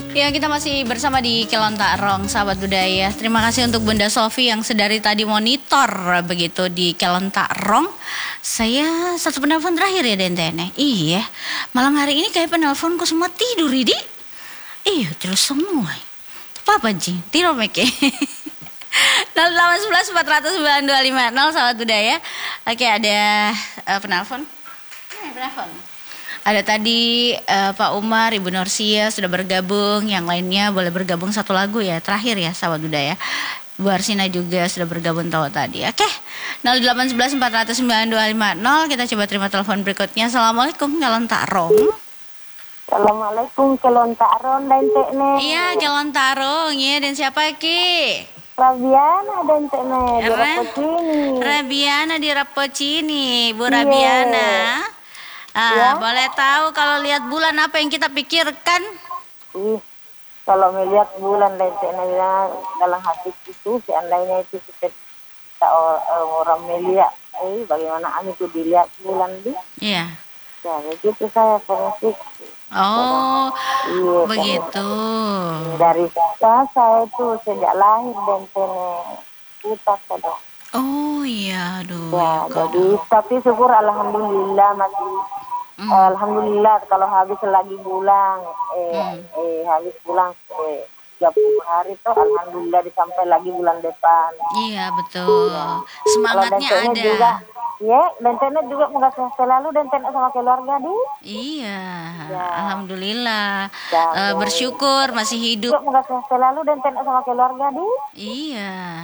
Ya, kita masih bersama di Kelontak Rong, sahabat budaya. Terima kasih untuk Bunda Sofi yang sedari tadi monitor begitu di Kelontak Rong. Saya satu penelpon terakhir ya Dentene. Iya, malam hari ini kayak penelponku semua tidur, Idi. Iya, terus semua. Apa Ji? Tidur meke. 0811 400 9250, sahabat budaya. Oke, ada penelpon. Penelpon. Ada tadi Pak Umar, Ibu Norsia sudah bergabung. Yang lainnya boleh bergabung satu lagu ya. Terakhir ya, sahabat budaya. Bu Arsina juga sudah bergabung tahu tadi. Oke, 0811 400 9250. Kita coba terima telepon berikutnya. Assalamualaikum, Kelontak Rong. Assalamualaikum, Kelontak Rong dan Tekne. Iya, Kelontak Rong ya. Dan siapa Ki? Rabiana dan Tekne di Rapocini. Rabiana di Rapocini, Bu Rabiana. Boleh tahu kalau lihat bulan apa yang kita pikirkan? Kalau melihat bulan dan Tekne dalam hati itu, seandainya itu kita orang melihat, bagaimana kami itu dilihat bulan itu? Iya. Ya, begitu saya pengasih. Oh, iya, begitu. Dari saya itu sejak lahir dan Tekne putar kadang. Oh iya, aduh. Ya, jadi tapi syukur alhamdulillah masih. Alhamdulillah kalau habis lagi bulan, habis bulan 30 hari tuh alhamdulillah disampai lagi bulan depan. Iya betul. Ya. Semangatnya ada. Juga, ya, dan Tekne juga semoga sehat selalu dan Tekne sama keluarga di. Iya. Ya. Alhamdulillah. Ya, bersyukur masih hidup. Semoga sehat selalu dan Tekne sama keluarga di. Iya.